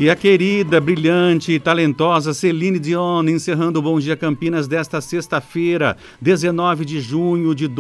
E a querida, brilhante e talentosa Celine Dion, encerrando o Bom Dia Campinas desta sexta-feira, 19 de junho de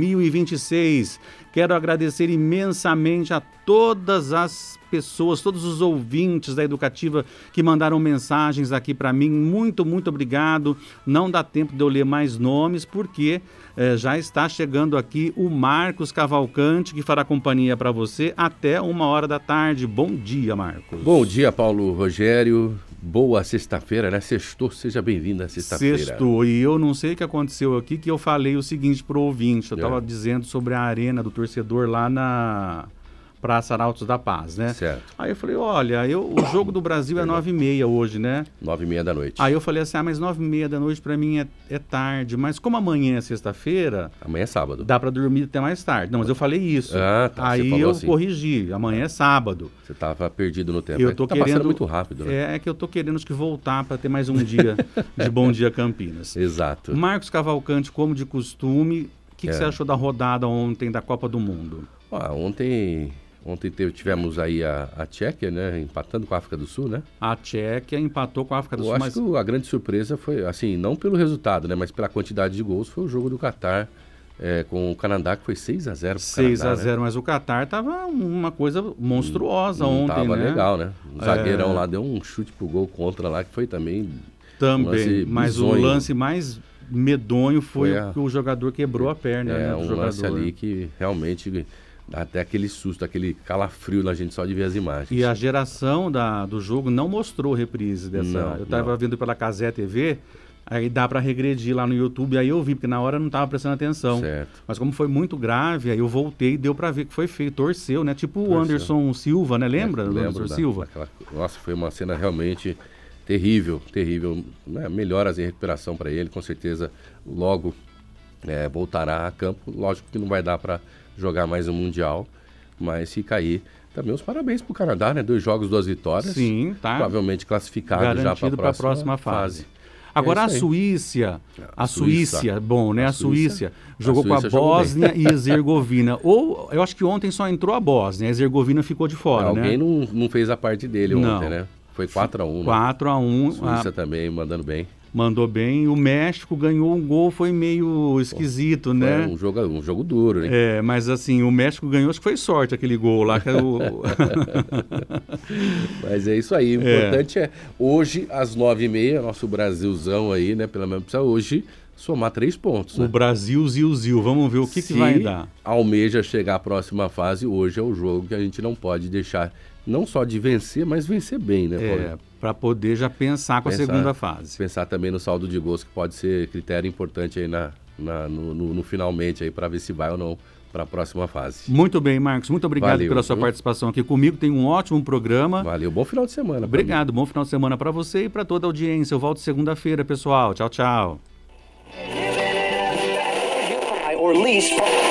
2026. Quero agradecer imensamente a todas as pessoas, todos os ouvintes da Educativa que mandaram mensagens aqui para mim. Muito, muito obrigado. Não dá tempo de eu ler mais nomes, porque já está chegando aqui o Marcos Cavalcante, que fará companhia para você até 1h da tarde. Bom dia, Marcos. Bom dia, Paulo Rogério. Boa sexta-feira, né? Sextou, seja bem-vindo à sexta-feira. Sextou, e eu não sei o que aconteceu aqui, que eu falei o seguinte pro ouvinte. Eu estava dizendo sobre a arena do torcedor lá na Praça Arautos da Paz, né? Certo. Aí eu falei, olha, o jogo do Brasil é 9h30 hoje, né? 9h30 da noite. Aí eu falei assim, mas 9h30 da noite pra mim é tarde. Mas como amanhã é sexta-feira... Amanhã é sábado. Dá pra dormir até mais tarde. Não, mas eu falei isso. Ah, tá. Aí eu corrigi. Amanhã é sábado. Você tava perdido no tempo. Eu tô querendo... passando muito rápido, né? É que eu tô querendo que voltar pra ter mais um dia de Bom Dia Campinas. Exato. Marcos Cavalcante, como de costume, o que você achou da rodada ontem da Copa do Mundo? Ontem tivemos aí a Tchequia, né, empatando com a África do Sul, né? A Tchequia empatou com a África do Sul, Eu acho que a grande surpresa foi, assim, não pelo resultado, né, mas pela quantidade de gols, foi o jogo do Catar com o Canadá, que foi 6-0 pro 6-0, né? Mas o Catar tava uma coisa monstruosa ontem, tava né? Legal, né? O zagueirão lá deu um chute pro gol contra lá, que foi também... Mas o lance mais medonho foi que o jogador quebrou a perna, né? Um lance ali que realmente... Dá até aquele susto, aquele calafrio na gente só de ver as imagens. E a geração do jogo não mostrou reprise dessa. Eu estava vendo pela Cazé TV, aí dá para regredir lá no YouTube, aí eu vi, porque na hora eu não estava prestando atenção. Certo. Mas como foi muito grave, aí eu voltei e deu para ver que foi feio, torceu, né? Tipo o Anderson Silva, né? Lembra do Anderson Silva? Nossa, foi uma cena realmente terrível, terrível. Melhoras em recuperação para ele, com certeza logo voltará a campo. Lógico que não vai dar para jogar mais um Mundial, mas fica aí também os parabéns pro Canadá, né? 2 jogos, 2 vitórias. Sim, tá. Provavelmente classificado garantido já para a próxima fase. Agora a Suíça, bom, né? A Suíça jogou com a Bósnia e Herzegovina. Ou eu acho que ontem só entrou a Bósnia, a Herzegovina ficou de fora, alguém né? não fez a parte dele ontem, né? Foi 4-1. 4-1. A Suíça também mandando bem. Mandou bem. O México ganhou um gol, foi meio esquisito, né? Foi um jogo duro, né? Mas assim, o México ganhou, acho que foi sorte aquele gol lá. Mas é isso aí. O importante é, hoje, às 9h30, nosso Brasilzão aí, né? Pelo menos precisa hoje somar 3 pontos. O né? Brasil, Zil. Vamos ver o que vai dar. Almeja chegar à próxima fase, hoje é o jogo que a gente não pode deixar, não só de vencer, mas vencer bem, né, Paulo? Para poder já pensar com a segunda fase. Pensar também no saldo de gols, que pode ser critério importante aí no finalmente aí para ver se vai ou não para a próxima fase. Muito bem, Marcos. Muito obrigado pela sua participação aqui comigo. Tem um ótimo programa. Valeu. Bom final de semana. Obrigado. Bom final de semana para você e para toda a audiência. Eu volto segunda-feira, pessoal. Tchau, tchau.